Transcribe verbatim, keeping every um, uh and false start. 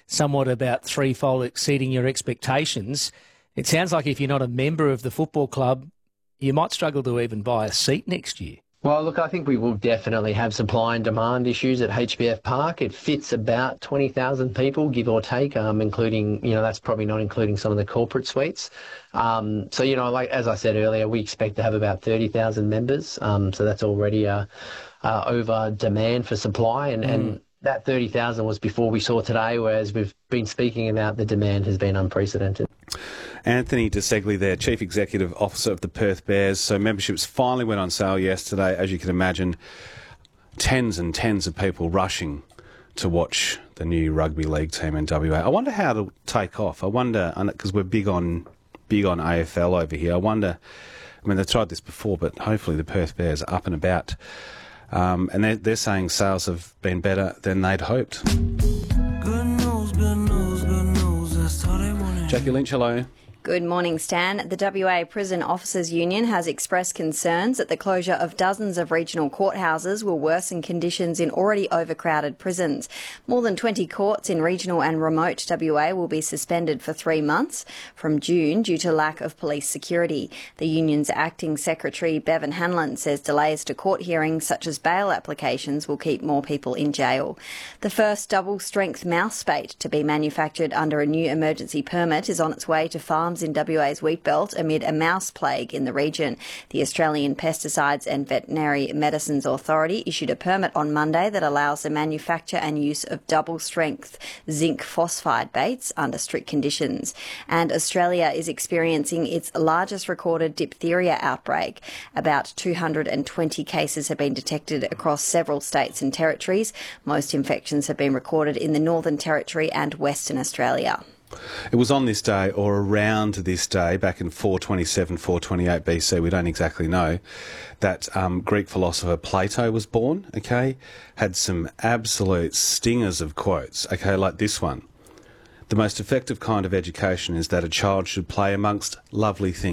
somewhat about threefold exceeding your expectations. It sounds like if you're not a member of the football club, you might struggle to even buy a seat next year. Well, look, I think we will definitely have supply and demand issues at H B F Park. It fits about twenty thousand people, give or take, um, including, you know, that's probably not including some of the corporate suites. Um, so, you know, like as I said earlier, we expect to have about thirty thousand members. Um, so that's already uh, uh, over demand for supply. And, mm. and that thirty thousand was before we saw today, whereas we've been speaking about the demand has been unprecedented. Anthony De Segli there, Chief Executive Officer of the Perth Bears. So memberships finally went on sale yesterday. As you can imagine, tens and tens of people rushing to watch the new rugby league team in W A. I wonder how it'll take off. I wonder, because we're big on big on A F L over here. I wonder, I mean, they've tried this before, but hopefully the Perth Bears are up and about. Um, and they're, they're saying sales have been better than they'd hoped. Good news, good news, good news. That's all they wanted. Jackie Lynch, hello. Good morning, Stan. The W A Prison Officers Union has expressed concerns that the closure of dozens of regional courthouses will worsen conditions in already overcrowded prisons. More than twenty courts in regional and remote W A will be suspended for three months from June due to lack of police security. The union's acting secretary, Bevan Hanlon, says delays to court hearings such as bail applications will keep more people in jail. The first double-strength mouse spate to be manufactured under a new emergency permit is on its way to farms in W A's wheat belt amid a mouse plague in the region. The Australian Pesticides and Veterinary Medicines Authority issued a permit on Monday that allows the manufacture and use of double-strength zinc phosphide baits under strict conditions. And Australia is experiencing its largest recorded diphtheria outbreak. About two hundred twenty cases have been detected across several states and territories. Most infections have been recorded in the Northern Territory and Western Australia. It was on this day or around this day, back in four twenty-seven, four twenty-eight B C, we don't exactly know, that um, Greek philosopher Plato was born, okay? Had some absolute stingers of quotes, okay, like this one. The most effective kind of education is that a child should play amongst lovely things.